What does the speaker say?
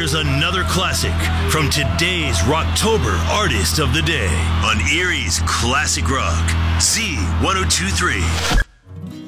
Here's another classic from today's Rocktober Artist of the Day on Erie's Classic Rock, Z1023.